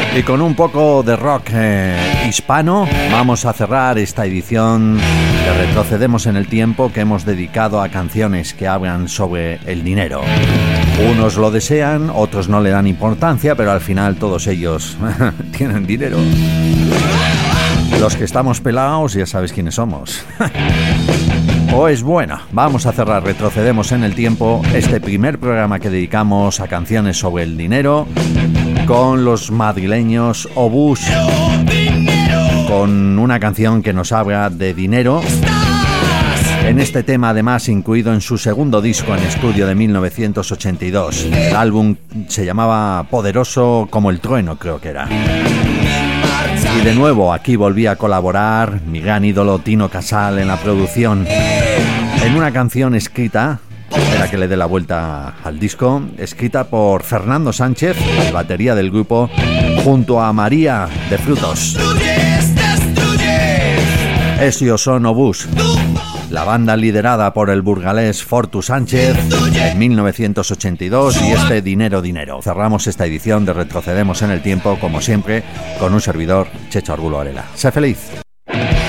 Y con un poco de rock hispano vamos a cerrar esta edición de Retrocedemos en el Tiempo, que hemos dedicado a canciones que hablan sobre el dinero. Unos lo desean, otros no le dan importancia, pero al final todos ellos tienen dinero. Los que estamos pelados ya sabes quiénes somos. Pues bueno, vamos a cerrar Retrocedemos en el Tiempo, este primer programa que dedicamos a canciones sobre el dinero, con los madrileños Obús, con una canción que nos habla de dinero. En este tema, además, incluido en su segundo disco en estudio de 1982. El álbum se llamaba Poderoso como el trueno, creo que era. Y de nuevo, aquí volvía a colaborar mi gran ídolo Tino Casal en la producción, en una canción escrita, espera que le dé la vuelta al disco, escrita por Fernando Sánchez, batería del grupo, junto a María de Frutos. Ellos son Obús, la banda liderada por el burgalés Fortu Sánchez en 1982, y este Dinero, Dinero. Cerramos esta edición de Retrocedemos en el Tiempo, como siempre, con un servidor, Checho Arbulo Varela. Sé feliz.